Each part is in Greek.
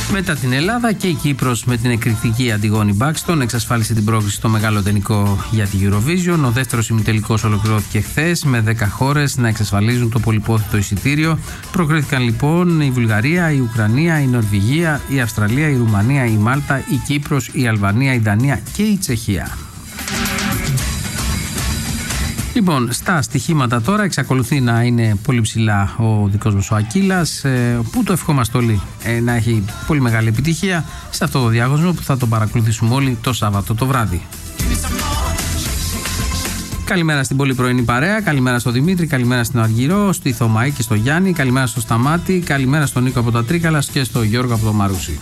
Μετά την Ελλάδα και η Κύπρος με την εκρηκτική Αντιγόνη Μπάκστον εξασφάλισε την πρόκριση στο μεγάλο τελικό για τη Eurovision. Ο δεύτερος ημιτελικός ολοκληρώθηκε χθες με 10 χώρες να εξασφαλίζουν το πολυπόθητο εισιτήριο. Προκρίθηκαν λοιπόν η Βουλγαρία, η Ουκρανία, η Νορβηγία, η Αυστραλία, η Ρουμανία, η Μάλτα, η Κύπρος, η Αλβανία, η Δανία και η Τσεχία. Λοιπόν, στα στοιχήματα τώρα εξακολουθεί να είναι πολύ ψηλά ο δικός μας ο Ακύλας, που το ευχόμαστε όλοι να έχει πολύ μεγάλη επιτυχία σε αυτό το διαγωνισμό που θα τον παρακολουθήσουμε όλοι το Σάββατο το βράδυ. Καλημέρα στην πολύ πρωινή παρέα, καλημέρα στο Δημήτρη, καλημέρα στην Αργυρό, στη Θωμαή και στο Γιάννη, καλημέρα στο Σταμάτη, καλημέρα στον Νίκο από τα Τρίκαλας και στο Γιώργο από το Μαρούσι.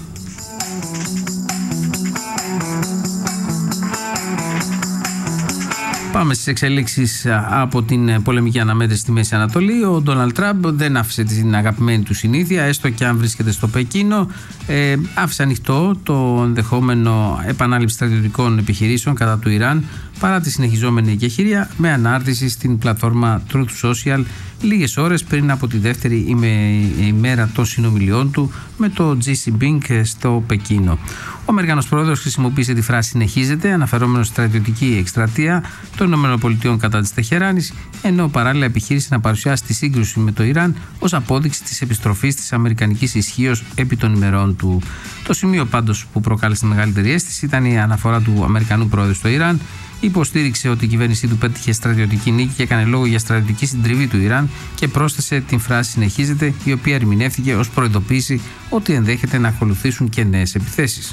Πάμε στις εξελίξεις από την πολεμική αναμέτρηση στη Μέση Ανατολή. Ο Ντόναλντ Τραμπ δεν άφησε την αγαπημένη του συνήθεια, έστω και αν βρίσκεται στο Πεκίνο. Άφησε ανοιχτό το ενδεχόμενο επανάληψη στρατιωτικών επιχειρήσεων κατά του Ιράν παρά τη συνεχιζόμενη εκεχηρία, με ανάρτηση στην πλατφόρμα Truth Social λίγες ώρες πριν από τη δεύτερη ημέρα των συνομιλιών του με το Xi Jinping στο Πεκίνο. Ο Αμερικανός πρόεδρος χρησιμοποίησε τη φράση «συνεχίζεται», αναφερόμενο στη στρατιωτική εκστρατεία των ΗΠΑ κατά της Τεχεράνης, ενώ παράλληλα επιχείρησε να παρουσιάσει τη σύγκρουση με το Ιράν ως απόδειξη της επιστροφής της αμερικανικής ισχύως επί των ημερών του. Το σημείο πάντως που προκάλεσε τη μεγαλύτερη αίσθηση ήταν η αναφορά του Αμερικανού πρόεδρου στο Ιράν. Υποστήριξε ότι η κυβέρνησή του πέτυχε στρατιωτική νίκη και έκανε λόγο για στρατιωτική συντριβή του Ιράν και πρόσθεσε την φράση «συνεχίζεται», η οποία ερμηνεύτηκε ως προειδοποίηση ότι ενδέχεται να ακολουθήσουν και νέες επιθέσεις.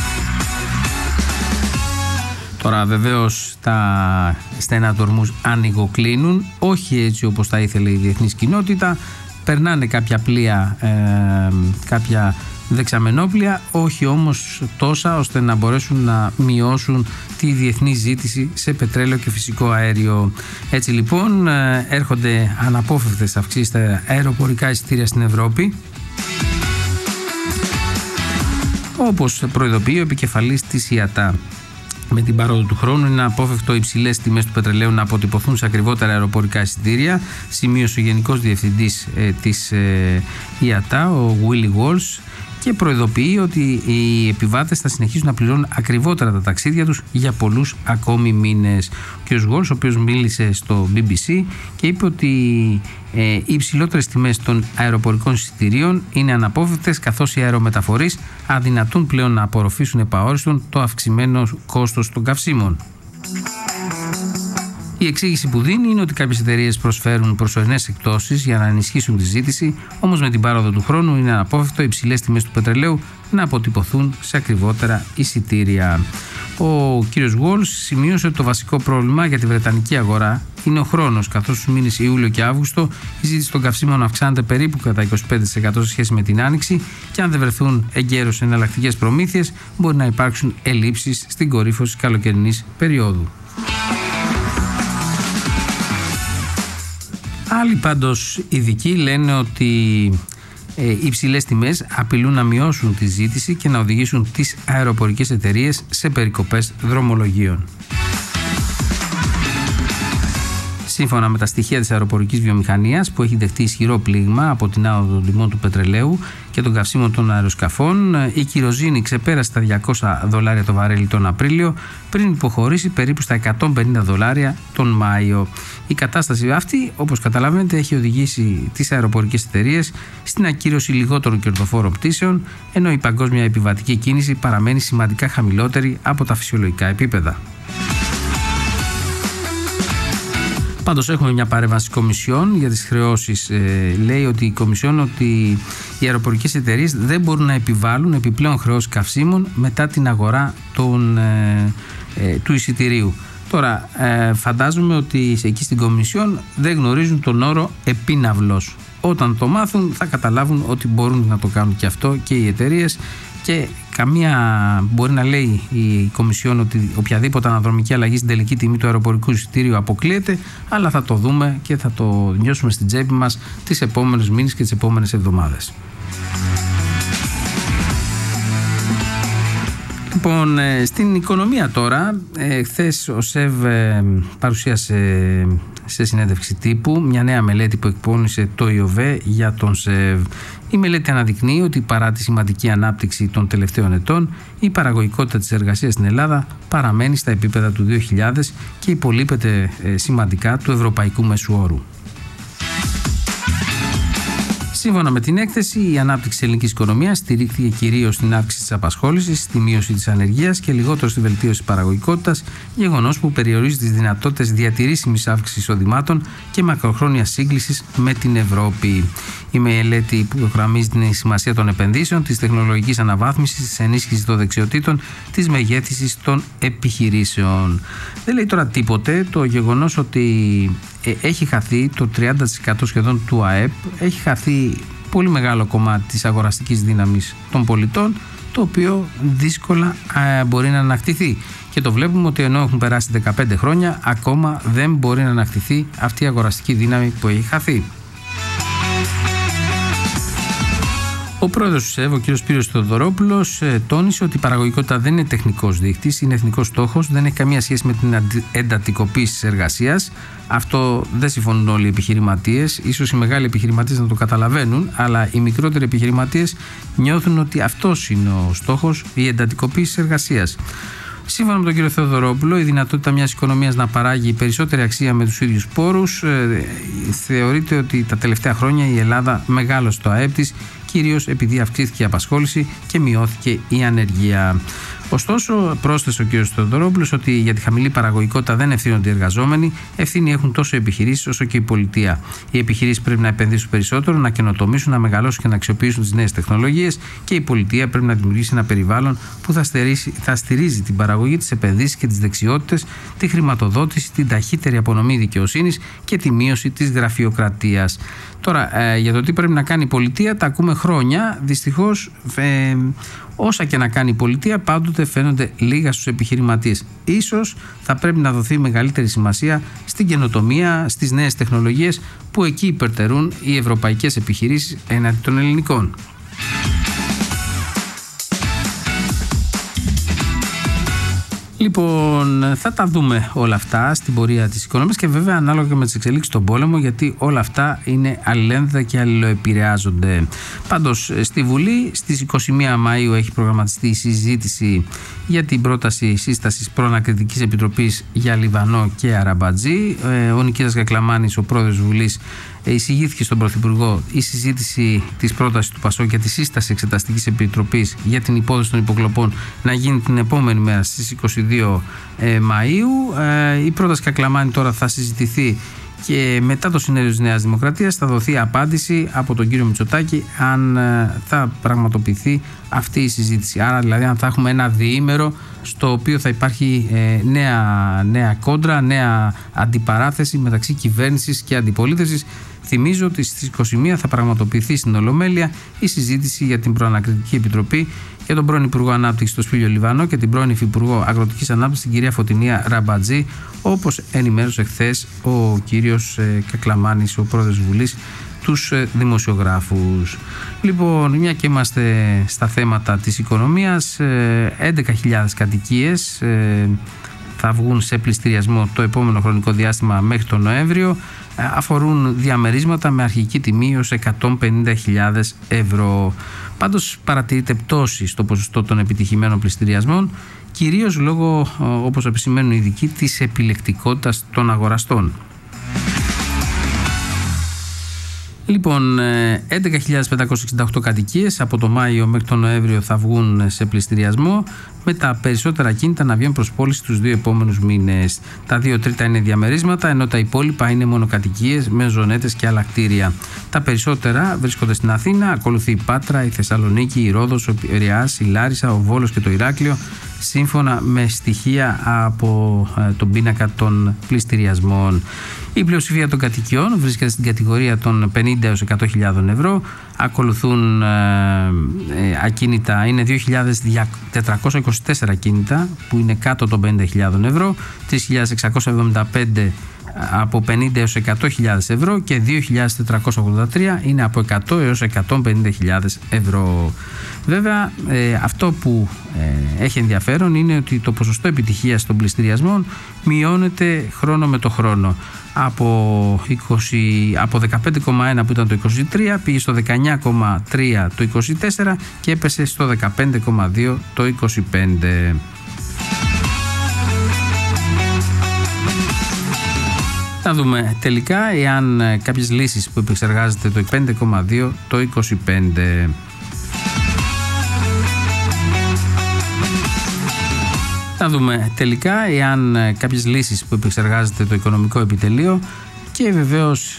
Τώρα βεβαίως τα στενά του Ορμούζ ανοιγοκλίνουν, όχι έτσι όπως θα ήθελε η διεθνής κοινότητα. Περνάνε κάποια πλοία, κάποια δεξαμενόπλια, όχι όμως τόσα ώστε να μπορέσουν να μειώσουν τη διεθνή ζήτηση σε πετρέλαιο και φυσικό αέριο. Έτσι λοιπόν έρχονται αναπόφευκτες αυξήσεις στα αεροπορικά εισιτήρια στην Ευρώπη, όπως προειδοποιεί ο επικεφαλής της ΙΑΤΑ. Με την πάροδο του χρόνου είναι απόφευκτο οι υψηλές τιμές του πετρελαίου να αποτυπωθούν σε ακριβότερα αεροπορικά εισιτήρια, σημείωσε ο Γενικός Διευθυντής της ΙΑΤΑ, ο Willy Walsh, και προειδοποιεί ότι οι επιβάτες θα συνεχίσουν να πληρώνουν ακριβότερα τα ταξίδια τους για πολλούς ακόμη μήνες. Ο κ. Walsh, ο οποίος μίλησε στο BBC και είπε ότι οι υψηλότερες τιμές των αεροπορικών εισιτηρίων είναι αναπόφευκτες, καθώς οι αερομεταφορείς αδυνατούν πλέον να απορροφήσουν επαόριστον το αυξημένο κόστος των καυσίμων. Η εξήγηση που δίνει είναι ότι κάποιες εταιρείες προσφέρουν προσωρινές εκπτώσεις για να ενισχύσουν τη ζήτηση, όμως με την πάροδο του χρόνου είναι αναπόφευκτο οι υψηλές τιμές του πετρελαίου να αποτυπωθούν σε ακριβότερα εισιτήρια. Ο κύριος Walsh σημείωσε ότι το βασικό πρόβλημα για τη βρετανική αγορά είναι ο χρόνος, καθώς στους μήνες Ιούλιο και Αύγουστο η ζήτηση των καυσίμων αυξάνεται περίπου κατά 25% σε σχέση με την Άνοιξη και αν δεν βρεθούν εγκαίρως εναλλακτικές προμήθειες μπορεί να υπάρξουν ελλείψεις στην κορύφωση της καλοκαιρινής περίοδου. Άλλοι πάντως ειδικοί λένε ότι οι υψηλές τιμές απειλούν να μειώσουν τη ζήτηση και να οδηγήσουν τις αεροπορικές εταιρείες σε περικοπές δρομολογίων. Σύμφωνα με τα στοιχεία της αεροπορικής βιομηχανίας, που έχει δεχτεί ισχυρό πλήγμα από την άνοδο των τιμών του πετρελαίου και των καυσίμων των αεροσκαφών, η κυροζήνη ξεπέρασε τα $200 το βαρέλι τον Απρίλιο, πριν υποχωρήσει περίπου στα $150 τον Μάιο. Η κατάσταση αυτή, όπως καταλαβαίνετε, έχει οδηγήσει τις αεροπορικές εταιρείες στην ακύρωση λιγότερων κερδοφόρων πτήσεων, ενώ η παγκόσμια επιβατική κίνηση παραμένει σημαντικά χαμηλότερη από τα φυσιολογικά επίπεδα. Πάντως έχουμε μια παρέμβαση Κομισιόν για τις χρεώσεις. Λέει ότι η Κομισιόν ότι οι αεροπορικές εταιρείες δεν μπορούν να επιβάλλουν επιπλέον χρεώσεις καυσίμων μετά την αγορά του εισιτηρίου. Τώρα φαντάζομαι ότι εκεί στην Κομισιόν δεν γνωρίζουν τον όρο επίναυλος. Όταν το μάθουν θα καταλάβουν ότι μπορούν να το κάνουν και αυτό και οι εταιρείες, και καμία μπορεί να λέει η Κομισιόν ότι οποιαδήποτε αναδρομική αλλαγή στην τελική τιμή του αεροπορικού εισιτήριου αποκλείεται, αλλά θα το δούμε και θα το νιώσουμε στην τσέπη μας τις επόμενες μήνες και τις επόμενες εβδομάδες. Λοιπόν, στην οικονομία τώρα, χθες ο ΣΕΒ παρουσίασε σε συνέντευξη τύπου μια νέα μελέτη που εκπώνησε το ΙΟΒΕ για τον ΣΕΒ. Η μελέτη αναδεικνύει ότι παρά τη σημαντική ανάπτυξη των τελευταίων ετών, η παραγωγικότητα της εργασίας στην Ελλάδα παραμένει στα επίπεδα του 2000 και υπολείπεται σημαντικά του ευρωπαϊκού μέσου όρου. Σύμφωνα με την έκθεση, η ανάπτυξη της ελληνικής οικονομίας στηρίχθηκε κυρίως στην αύξηση της απασχόλησης, στη μείωση της ανεργίας και λιγότερο στη βελτίωση της παραγωγικότητας, γεγονός που περιορίζει τις δυνατότητες διατηρήσιμης αύξησης εισοδημάτων και μακροχρόνιας σύγκλησης με την Ευρώπη. Η μελέτη που υπογραμμίζει την σημασία των επενδύσεων, της τεχνολογικής αναβάθμισης, της ενίσχυσης των δεξιοτήτων, της μεγέθυνσης των επιχειρήσεων. Δεν λέει τώρα τίποτε το γεγονός ότι έχει χαθεί το 30% σχεδόν του ΑΕΠ, έχει χαθεί πολύ μεγάλο κομμάτι της αγοραστικής δύναμης των πολιτών, το οποίο δύσκολα μπορεί να ανακτηθεί. Και το βλέπουμε ότι ενώ έχουν περάσει 15 χρόνια, ακόμα δεν μπορεί να ανακτηθεί αυτή η αγοραστική δύναμη που έχει χαθεί. Ο πρόεδρος του ΣΕΒ, ο κ. Σπύρος Θεοδωρόπουλος, τόνισε ότι η παραγωγικότητα δεν είναι τεχνικός δείκτης, είναι εθνικός στόχος, δεν έχει καμία σχέση με την εντατικοποίηση της εργασίας. Αυτό δεν συμφωνούν όλοι οι επιχειρηματίες. Ίσως οι μεγάλοι επιχειρηματίες να το καταλαβαίνουν, αλλά οι μικρότεροι επιχειρηματίες νιώθουν ότι αυτός είναι ο στόχος, η εντατικοποίηση της εργασίας. Σύμφωνα με τον κύριο Θεοδωρόπουλο, η δυνατότητα μιας οικονομίας να παράγει περισσότερη αξία με τους ίδιους πόρους θεωρείται ότι τα τελευταία χρόνια η Ελλάδα μεγάλωσε το ΑΕΠ της, κυρίως επειδή αυξήθηκε η απασχόληση και μειώθηκε η ανεργία. Ωστόσο, πρόσθεσε ο κ. Θεοδωρόπουλος ότι για τη χαμηλή παραγωγικότητα δεν ευθύνονται οι εργαζόμενοι, ευθύνη έχουν τόσο οι επιχειρήσεις όσο και η πολιτεία. Οι επιχειρήσεις πρέπει να επενδύσουν περισσότερο, να καινοτομήσουν, να μεγαλώσουν και να αξιοποιήσουν τις νέες τεχνολογίες, και η πολιτεία πρέπει να δημιουργήσει ένα περιβάλλον που θα στηρίζει την παραγωγή, τις επενδύσεις και τις δεξιότητες, τη χρηματοδότηση, την ταχύτερη απονομή δικαιοσύνης και τη μείωση της γραφειοκρατίας. Τώρα, για το τι πρέπει να κάνει η πολιτεία, τα ακούμε χρόνια. Δυστυχώς, όσα και να κάνει η πολιτεία, πάντοτε φαίνονται λίγα στους επιχειρηματίες. Ίσως θα πρέπει να δοθεί μεγαλύτερη σημασία στην καινοτομία, στις νέες τεχνολογίες που εκεί υπερτερούν οι ευρωπαϊκές επιχειρήσεις έναντι των ελληνικών. Λοιπόν, θα τα δούμε όλα αυτά στην πορεία της οικονομίας και βέβαια ανάλογα και με τις εξελίξεις στον πόλεμο, γιατί όλα αυτά είναι αλληλένδετα και αλληλοεπηρεάζονται. Πάντως, στη Βουλή στις 21 Μαΐου έχει προγραμματιστεί η συζήτηση για την πρόταση σύστασης προανακριτικής επιτροπής για Λιβανό και Αραμπατζή. Ο Νικήτας Κακλαμάνης, ο πρόεδρος της Βουλής, εισηγήθηκε στον Πρωθυπουργό η συζήτηση της πρότασης του ΠΑΣΟΚ για τη σύσταση εξεταστικής επιτροπής για την υπόθεση των υποκλοπών να γίνει την επόμενη μέρα στις 22 Μαΐου. Η πρόταση Κακλαμάνη τώρα θα συζητηθεί και μετά το συνέδριο της Νέας Δημοκρατίας θα δοθεί απάντηση από τον κύριο Μητσοτάκη αν θα πραγματοποιηθεί αυτή η συζήτηση. Άρα δηλαδή αν θα έχουμε ένα διήμερο στο οποίο θα υπάρχει νέα κόντρα, νέα αντιπαράθεση μεταξύ κυβέρνησης και αντιπολίτευσης. Θυμίζω ότι στις 21 θα πραγματοποιηθεί στην Ολομέλεια η συζήτηση για την προανακριτική επιτροπή για τον πρώην Υπουργό Ανάπτυξης, τον Σπύριο Λιβανό, και την πρώην Υφυπουργό Αγροτικής Ανάπτυξης, την κυρία Φωτεινία Ραμπατζή, όπως ενημέρωσε χθες ο κύριος Κακλαμάνης, ο πρόεδρος της Βουλής, τους δημοσιογράφους. Λοιπόν, μια και είμαστε στα θέματα της οικονομίας, 11.000 κατοικίες θα βγουν σε πληστηριασμό το επόμενο χρονικό διάστημα μέχρι τον Νοέμβριο. Αφορούν διαμερίσματα με αρχική τιμή ως 150.000 ευρώ. Πάντως παρατηρείται πτώση στο ποσοστό των επιτυχημένων πληστηριασμών, κυρίως λόγω, όπως επισημαίνουν οι ειδικοί, της επιλεκτικότητας των αγοραστών. Λοιπόν, 11.568 κατοικίες από το Μάιο μέχρι τον Νοέμβριο θα βγουν σε πληστηριασμό, με τα περισσότερα ακίνητα να βγαίνουν προς πώληση τους 2 επόμενους μήνες. Τα 2 τρίτα είναι διαμερίσματα, ενώ τα υπόλοιπα είναι μονοκατοικίες με ζωνέτες και άλλα κτίρια. Τα περισσότερα βρίσκονται στην Αθήνα, ακολουθεί η Πάτρα, η Θεσσαλονίκη, η Ρόδος, ο Πειραιάς, η Λάρισα, ο Βόλος και το Ηράκλειο, σύμφωνα με στοιχεία από τον πίνακα των πληστηριασμών. Η πλειοψηφία των κατοικιών βρίσκεται στην κατηγορία των 50 έως 100.000 ευρώ. Ακολουθούν ακίνητα, είναι 2.424 ακίνητα που είναι κάτω των 50.000 ευρώ, 3.675 από 50 έως 100.000 ευρώ και 2.483 είναι από 100 έως 150.000 ευρώ. Βέβαια, αυτό που έχει ενδιαφέρον είναι ότι το ποσοστό επιτυχίας των πληστηριασμών μειώνεται χρόνο με το χρόνο. Από 15,1 που ήταν το 23 πήγε στο 19,3 το 24 και έπεσε στο 15,2 το 25. Θα δούμε τελικά εάν κάποιες λύσεις που επεξεργάζεται το 5,2 το 25. Θα δούμε τελικά εάν κάποιες λύσεις που επεξεργάζεται το Οικονομικό Επιτελείο και βεβαίως